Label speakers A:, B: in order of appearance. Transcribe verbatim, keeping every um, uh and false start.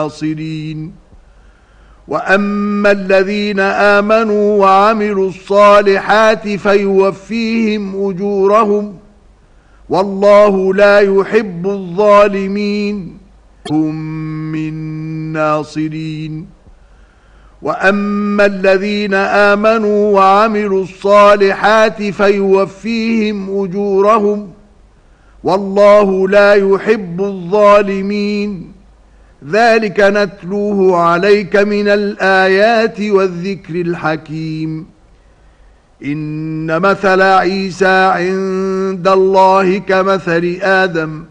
A: الناصرين. وأما الذين آمنوا وعملوا الصالحات فيوفيهم أجورهم والله لا يحب الظالمين هم من ناصرين. وأما الذين آمنوا وعملوا الصالحات فيوفيهم أجورهم والله لا يحب الظالمين. ذلك نتلوه عليك من الآيات والذكر الحكيم. إن مثل عيسى عند الله كمثل آدم